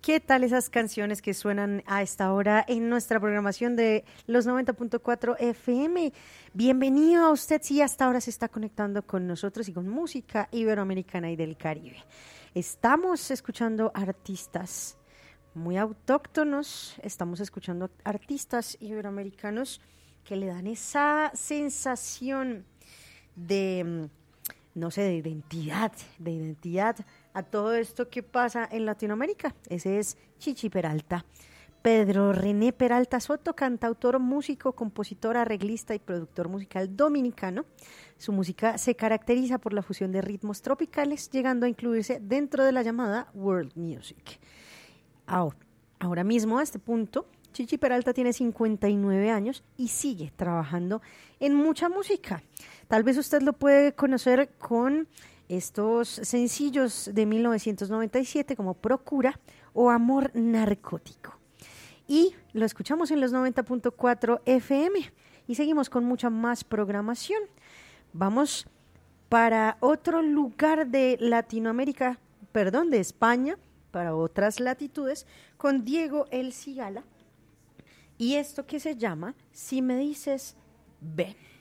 ¿Qué tal esas canciones que suenan a esta hora en nuestra programación de los 90.4 FM? Bienvenido a usted si hasta ahora se está conectando con nosotros y con música iberoamericana y del Caribe. Estamos escuchando artistas muy autóctonos, estamos escuchando artistas iberoamericanos que le dan esa sensación de, no sé, de identidad a todo esto que pasa en Latinoamérica. Ese es Chichi Peralta. Pedro René Peralta Soto, cantautor, músico, compositor, arreglista y productor musical dominicano. Su música se caracteriza por la fusión de ritmos tropicales, llegando a incluirse dentro de la llamada world music. Ahora mismo, a este punto, Chichi Peralta tiene 59 años y sigue trabajando en mucha música. Tal vez usted lo puede conocer con estos sencillos de 1997 como Procura o Amor Narcótico. Y lo escuchamos en los 90.4 FM y seguimos con mucha más programación. Vamos para otro lugar de Latinoamérica, de España, para otras latitudes, con Diego El Cigala y esto que se llama Si me dices ven.